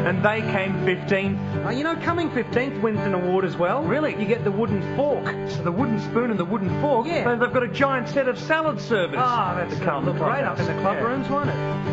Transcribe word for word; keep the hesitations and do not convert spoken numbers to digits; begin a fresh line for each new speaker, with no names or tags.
and they came fifteenth.
Uh, you know, coming fifteenth wins an award as well.
Really?
You get the wooden fork.
So the wooden spoon and the wooden fork,
Yeah.
so they've got a giant set of salad servers.
Ah, that's
to
uh,
come
look great up in
clubhouse.
the club
Yeah.
rooms, won't it?